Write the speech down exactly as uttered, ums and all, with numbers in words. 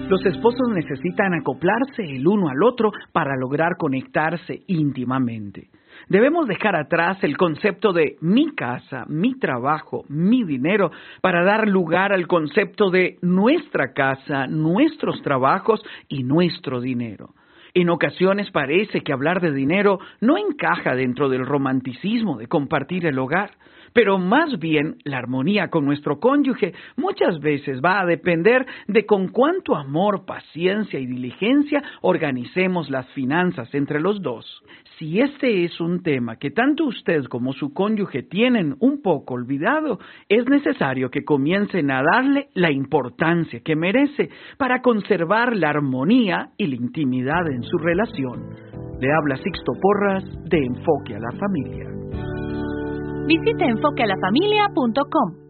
Los esposos necesitan acoplarse el uno al otro para lograr conectarse íntimamente. Debemos dejar atrás el concepto de mi casa, mi trabajo, mi dinero, para dar lugar al concepto de nuestra casa, nuestros trabajos y nuestro dinero. En ocasiones parece que hablar de dinero no encaja dentro del romanticismo de compartir el hogar, pero más bien la armonía con nuestro cónyuge muchas veces va a depender de con cuánto amor, paciencia y diligencia organicemos las finanzas entre los dos. Si este es un tema que tanto usted como su cónyuge tienen un poco olvidado, es necesario que comiencen a darle la importancia que merece para conservar la armonía y la intimidad en su relación. Le habla Sixto Porras de Enfoque a la Familia. Visite enfoque a la familia punto com.